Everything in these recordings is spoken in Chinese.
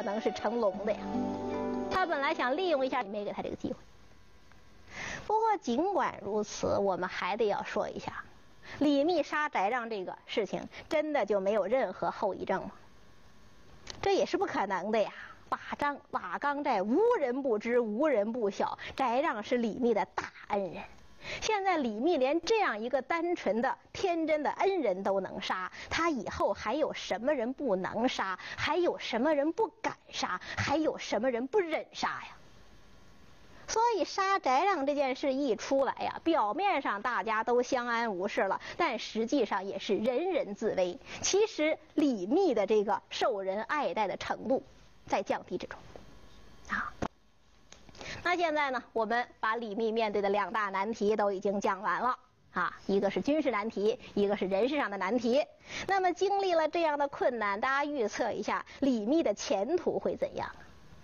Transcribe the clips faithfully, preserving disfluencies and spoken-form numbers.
能是成龙的呀。他本来想利用一下，没给他这个机会。不过尽管如此，我们还得要说一下，李密杀翟让这个事情真的就没有任何后遗症吗？这也是不可能的呀。瓦岗瓦岗寨无人不知，无人不晓，翟让是李密的大恩人。现在李密连这样一个单纯的天真的恩人都能杀，他以后还有什么人不能杀？还有什么人不敢杀？还有什么人不忍杀呀？所以杀翟让这件事一出来呀，表面上大家都相安无事了，但实际上也是人人自危。其实李密的这个受人爱戴的程度在降低之中啊。那现在呢，我们把李密面对的两大难题都已经讲完了啊，一个是军事难题，一个是人事上的难题。那么经历了这样的困难，大家预测一下李密的前途会怎样？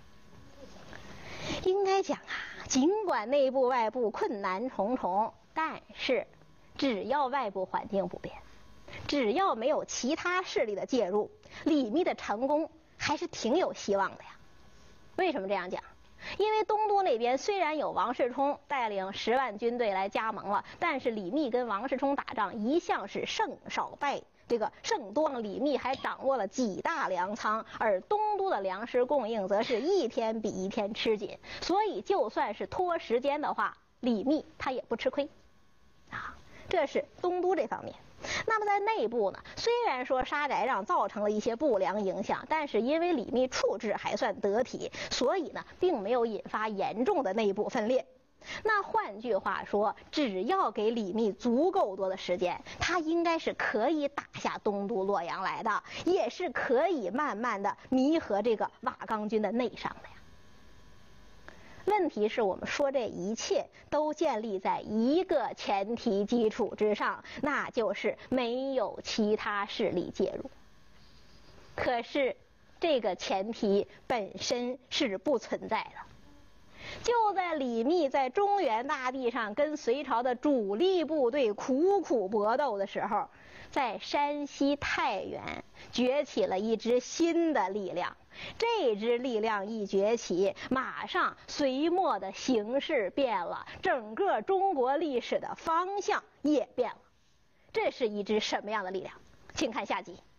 应该讲啊，尽管内部外部困难重重，但是只要外部环境不变，只要没有其他势力的介入，李密的成功还是挺有希望的呀。为什么这样讲？因为东都那边虽然有王世充带领十万军队来加盟了，但是李密跟王世充打仗一向是胜少败，这个胜多，李密还掌握了几大粮仓，而东都的粮食供应则是一天比一天吃紧，所以就算是拖时间的话，李密他也不吃亏啊。这是东都这方面。那么在内部呢，虽然说杀翟让造成了一些不良影响，但是因为李密处置还算得体，所以呢并没有引发严重的内部分裂。那换句话说，只要给李密足够多的时间，他应该是可以打下东都洛阳来的，也是可以慢慢的弥合这个瓦岗军的内伤的呀。问题是我们说这一切都建立在一个前提基础之上，那就是没有其他势力介入。可是这个前提本身是不存在的。就在李密在中原大地上跟隋朝的主力部队苦苦搏斗的时候，在山西太原崛起了一支新的力量。这支力量一崛起，马上隋末的形势变了，整个中国历史的方向也变了。这是一支什么样的力量？请看下集。